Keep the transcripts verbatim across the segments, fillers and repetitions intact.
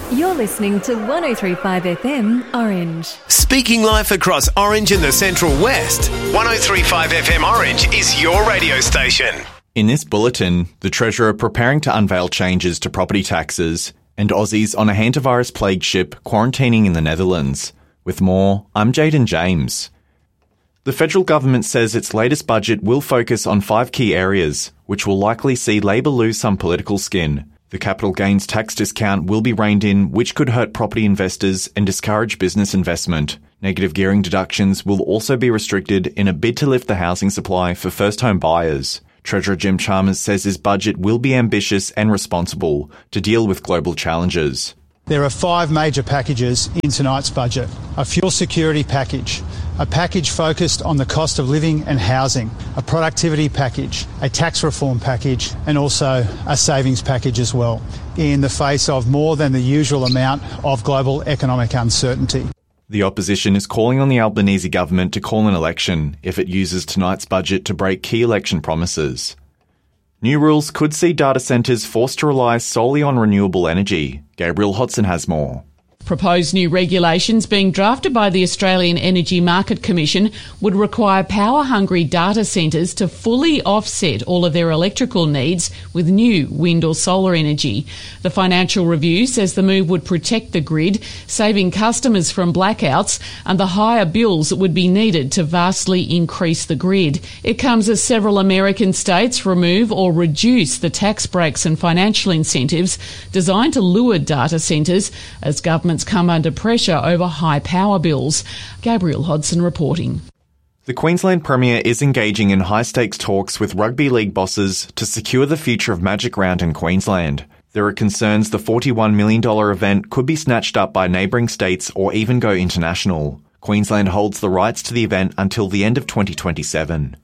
You're listening to one oh three point five F M Orange. Speaking life across Orange and the Central West, one oh three point five F M Orange is your radio station. In this bulletin, the Treasurer preparing to unveil changes to property taxes, and Aussies on a hantavirus-plagued ship quarantining in the Netherlands. With more, I'm Jaden James. The federal government says its latest budget will focus on five key areas, which will likely see Labor lose some political skin. The capital gains tax discount will be reined in, which could hurt property investors and discourage business investment. Negative gearing deductions will also be restricted in a bid to lift the housing supply for first-home buyers. Treasurer Jim Chalmers says his budget will be ambitious and responsible to deal with global challenges. There are five major packages in tonight's budget. A fuel security package, a package focused on the cost of living and housing, a productivity package, a tax reform package, and also a savings package as well, in the face of more than the usual amount of global economic uncertainty. The opposition is calling on the Albanese government to call an election if it uses tonight's budget to break key election promises. New rules could see data centres forced to rely solely on renewable energy. Gabriel Hodson has more. Proposed new regulations being drafted by the Australian Energy Market Commission would require power-hungry data centres to fully offset all of their electrical needs with new wind or solar energy. The Financial Review says the move would protect the grid, saving customers from blackouts and the higher bills that would be needed to vastly increase the grid. It comes as several American states remove or reduce the tax breaks and financial incentives designed to lure data centres as governments come under pressure over high power bills. Gabriel Hodson reporting. The Queensland Premier is engaging in high-stakes talks with rugby league bosses to secure the future of Magic Round in Queensland. There are concerns the forty-one million dollars event could be snatched up by neighbouring states or even go international. Queensland holds the rights to the event until the end of twenty twenty-seven.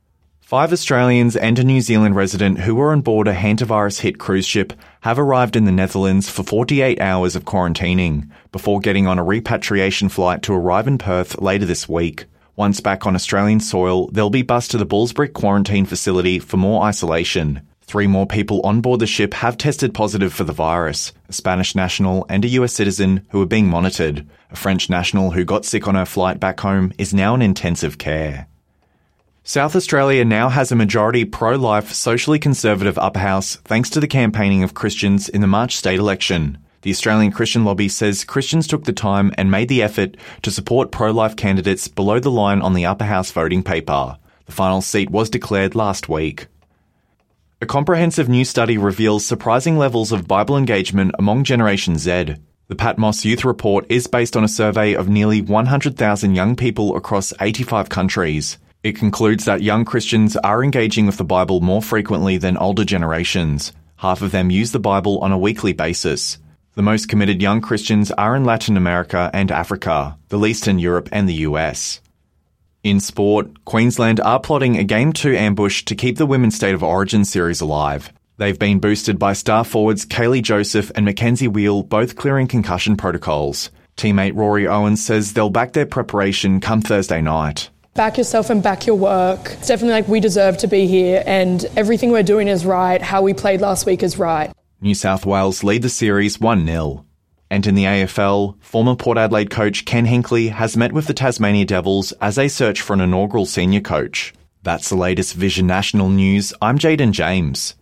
Five Australians and a New Zealand resident who were on board a hantavirus-hit cruise ship have arrived in the Netherlands for forty-eight hours of quarantining before getting on a repatriation flight to arrive in Perth later this week. Once back on Australian soil, they'll be bussed to the Bullsbrick quarantine facility for more isolation. Three more people on board the ship have tested positive for the virus, a Spanish national and a U S citizen who are being monitored. A French national who got sick on her flight back home is now in intensive care. South Australia now has a majority pro-life, socially conservative upper house thanks to the campaigning of Christians in the March state election. The Australian Christian Lobby says Christians took the time and made the effort to support pro-life candidates below the line on the upper house voting paper. The final seat was declared last week. A comprehensive new study reveals surprising levels of Bible engagement among Generation Z. The Patmos Youth Report is based on a survey of nearly one hundred thousand young people across eighty-five countries. It concludes that young Christians are engaging with the Bible more frequently than older generations. Half of them use the Bible on a weekly basis. The most committed young Christians are in Latin America and Africa, the least in Europe and the U S. In sport, Queensland are plotting a Game two ambush to keep the Women's State of Origin series alive. They've been boosted by star forwards Kaylee Joseph and Mackenzie Wheel, both clearing concussion protocols. Teammate Rory Owens says they'll back their preparation come Thursday night. Back yourself and back your work. It's definitely like we deserve to be here and everything we're doing is right. How we played last week is right. New South Wales lead the series one nil. And in the A F L, former Port Adelaide coach Ken Hinkley has met with the Tasmania Devils as they search for an inaugural senior coach. That's the latest Vision National News. I'm Jaden James.